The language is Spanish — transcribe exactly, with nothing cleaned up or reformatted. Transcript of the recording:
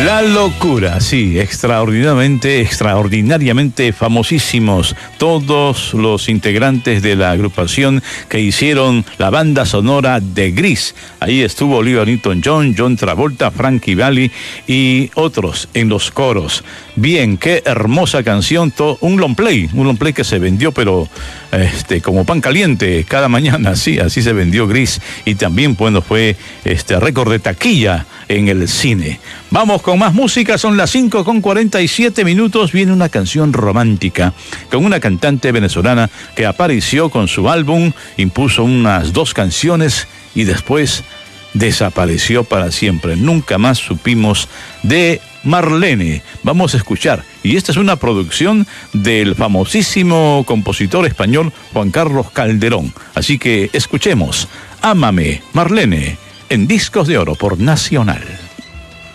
La locura, sí, extraordinariamente, extraordinariamente famosísimos todos los integrantes de la agrupación que hicieron la banda sonora de Grease. Ahí estuvo Olivia Newton-John, John Travolta, Frankie Valli y otros en los coros. Bien, qué hermosa canción, to, un long play, un long play que se vendió, pero este, como pan caliente cada mañana, sí, así se vendió Grease. Y también, bueno, fue este récord de taquilla en el cine. Vamos con más música, son las cinco con cuarenta y siete minutos, viene una canción romántica con una cantante venezolana que apareció con su álbum, impuso unas dos canciones y después desapareció para siempre. Nunca más supimos de Marlene. Vamos a escuchar, y esta es una producción del famosísimo compositor español Juan Carlos Calderón, así que escuchemos Ámame, Marlene, en Discos de Oro por Nacional.